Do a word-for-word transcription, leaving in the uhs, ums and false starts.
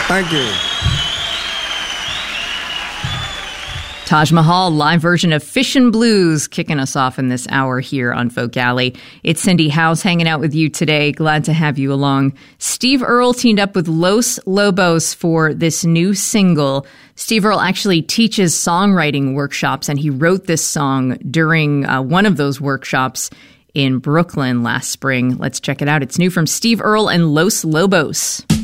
Thank you. Taj Mahal, live version of Fishin' Blues, kicking us off in this hour here on Folk Alley. It's Cindy House hanging out with you today. Glad to have you along. Steve Earle teamed up with Los Lobos for this new single. Steve Earle actually teaches songwriting workshops, and he wrote this song during uh, one of those workshops in Brooklyn last spring. Let's check it out. It's new from Steve Earle and Los Lobos.